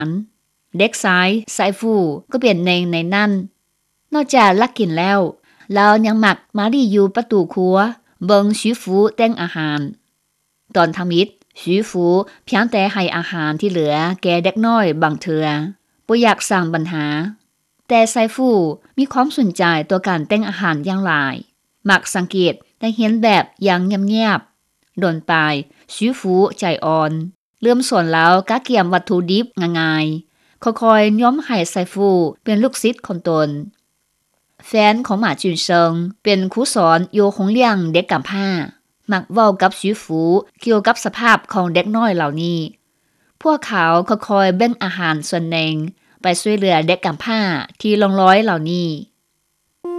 ารเด็กชายไซฟูก็เป็นหนึ่งในนั้นนอกจากลักกินแล้วเรายังมักมาดีอยู่ประตูครัวเบิงชูฟูแต่งอาหารตอนทำอิฐชูฟูเพียงแต่ให้อาหารที่เหลือแก่เด็กน้อยบางเทือบ่อยากสร้างปัญหาแต่ไซฟูมีความสนใจตัวการแต่งอาหารอย่างหลายมักสังเกตและเห็นแบบอย่างเงียบๆโดนปลายชูฟูใจอ่อนเริ่มสอนแล้วกะเกียมวัตถุดิบง่ายๆค่อยๆย้อมให้ไซฟูเป็นลูกศิษย์ของตนแฟนของหมาจุนเซิงเป็นครูสอนอยู่โรงเรียนเด็กกำพร้ามักเว้ากับชูฟูเกี่ยวกับสภาพของเด็กน้อยเหล่านี้พวกเขาค่อยๆแบ่งอาหารส่วนหนึ่งไปช่วยเหลือเด็กกำพร้าที่ลงร้อยเหล่านี้